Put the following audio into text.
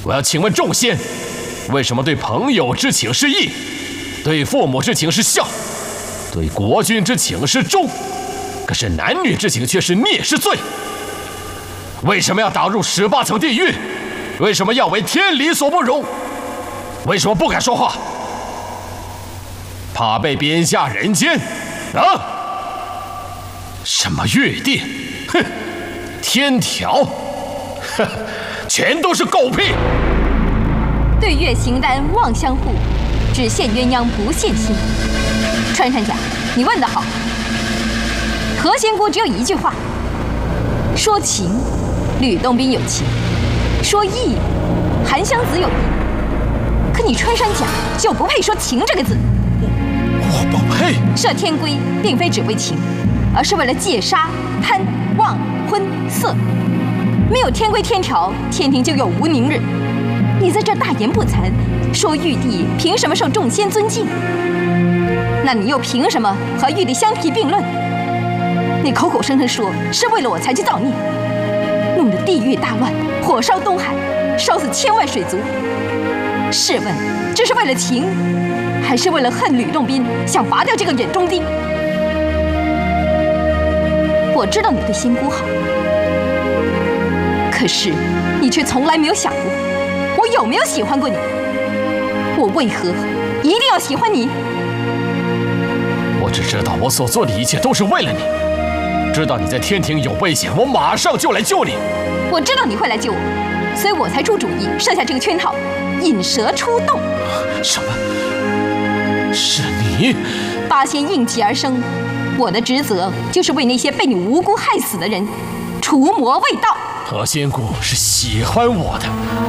我要请问众仙，为什么对朋友之请是义，对父母之请是孝，对国君之请是忠，可是男女之情却是孽是罪？为什么要打入18层地狱？为什么要为天理所不容？为什么不敢说话？怕被贬下人间啊？什么月殿，哼，天条，哼，全都是狗屁！ 对月行单望相护，只羡鸳鸯不羡星。穿山甲，你问得好。何仙姑只有一句话：说情，吕洞宾有情；说义，韩湘子有义。可你穿山甲就不配说情这个字。 我不配。 设天规并非只为情，而是为了戒杀、贪、妄、荤、色。没有天规天条，天庭就有无宁人。你在这大言不惭，说玉帝凭什么受众仙尊敬？那你又凭什么和玉帝相提并论？你口口声声说是为了我才去造孽，弄得地狱大乱，火烧东海，烧死千万水族。试问，这是为了情，还是为了恨吕洞宾，想拔掉这个眼中钉？我知道你对仙姑好，可是你却从来没有想过，我有没有喜欢过你？我为何一定要喜欢你？ 我只知道我所做的一切都是为了你，知道你在天庭有危险，我马上就来救你。 我知道你会来救我，所以我才出主意设下这个圈套，引蛇出洞。 什么？是你 ？8仙应其而生，我的职责就是为那些被你无辜害死的人除魔卫道。 何仙姑是喜欢我的，